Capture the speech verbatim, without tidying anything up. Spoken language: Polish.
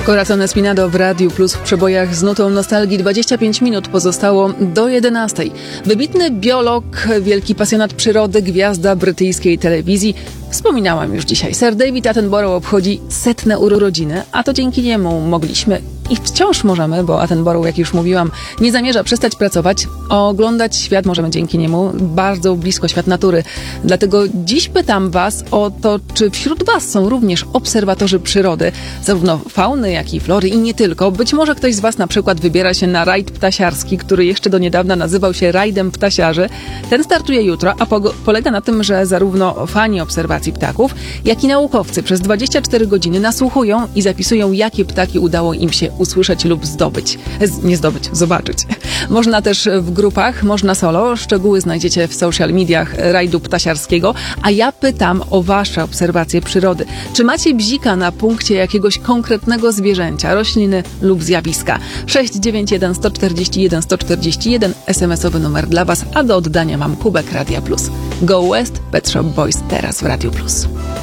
Corazon Espinado w Radiu Plus w przebojach z nutą nostalgii. dwadzieścia pięć minut pozostało do jedenastej. Wybitny biolog, wielki pasjonat przyrody, gwiazda brytyjskiej telewizji. Wspominałam już dzisiaj. Sir David Attenborough obchodzi setne urodziny, a to dzięki niemu mogliśmy i wciąż możemy, bo Attenborough, jak już mówiłam, nie zamierza przestać pracować. Oglądać świat możemy dzięki niemu bardzo blisko, świat natury. Dlatego dziś pytam Was o to, czy wśród Was są również obserwatorzy przyrody, zarówno fauny, jak i flory i nie tylko. Być może ktoś z Was na przykład wybiera się na rajd ptasiarski, który jeszcze do niedawna nazywał się rajdem ptasiarzy. Ten startuje jutro, a po- polega na tym, że zarówno fani obserwacji ptaków, jak i naukowcy przez dwadzieścia cztery godziny nasłuchują i zapisują, jakie ptaki udało im się usłyszeć lub zdobyć. Z, nie zdobyć, zobaczyć. Można też w grupach, można solo. Szczegóły znajdziecie w social mediach rajdu ptasiarskiego. A ja pytam o Wasze obserwacje przyrody. Czy macie bzika na punkcie jakiegoś konkretnego zwierzęcia, rośliny lub zjawiska? sześć dziewięć jeden sto czterdzieści jeden sto czterdzieści jeden es em esowy numer dla Was, a do oddania mam kubek Radia Plus. Go West, Pet Shop Boys teraz w Radiu Plus.